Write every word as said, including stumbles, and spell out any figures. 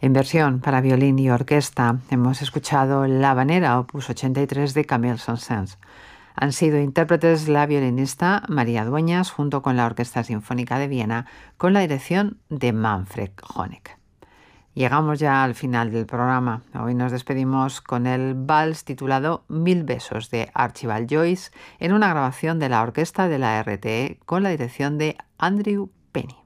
En versión para violín y orquesta hemos escuchado La Habanera, opus ochenta y tres de Camille Saint-Saëns. Han sido intérpretes la violinista María Dueñas junto con la Orquesta Sinfónica de Viena con la dirección de Manfred Honeck. Llegamos ya al final del programa. Hoy nos despedimos con el vals titulado Mil besos de Archibald Joyce en una grabación de la orquesta de la R T E con la dirección de Andrew Penny.